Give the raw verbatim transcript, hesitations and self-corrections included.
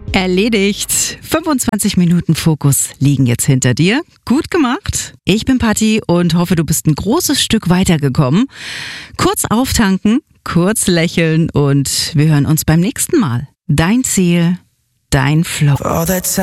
Erledigt. fünfundzwanzig Minuten Fokus liegen jetzt hinter dir. Gut gemacht. Ich bin Patti und hoffe, du bist ein großes Stück weitergekommen. Kurz auftanken, kurz lächeln und wir hören uns beim nächsten Mal. Dein Ziel, dein Flow.